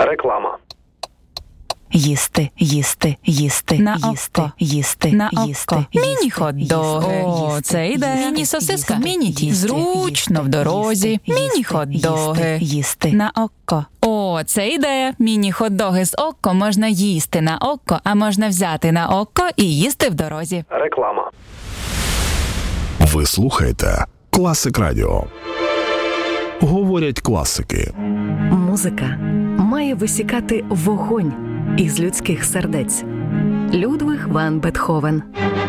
Реклама. Їсти, їсти, їсти, на їсти, око, їсти, на їсти, око. їсти, Міні-хот-доги. їсти, О, це ідея. їсти, Міні-сосиска. їсти, Міні-ті. їсти, Зручно в дорозі. їсти, Міні-хот-доги. їсти. На око. О, це ідея. Міні-хот-доги з око можна їсти на око, а можна взяти на око і їсти в дорозі. Реклама. Ви слухаєте Класик Радіо. Говорять класики. Музика має висікати вогонь із людських сердець. Людвиг ван Бетховен.